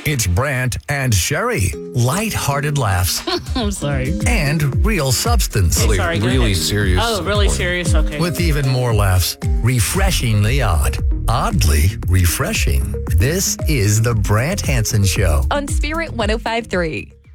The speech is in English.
It's Brant and Sherry. Light-hearted laughs I'm sorry. and real substance. Hey, sorry, go really ahead. serious. Oh, really serious? Okay. With even more laughs. Refreshingly odd. Oddly refreshing. This is the Brant Hansen Show. On Spirit 105.3.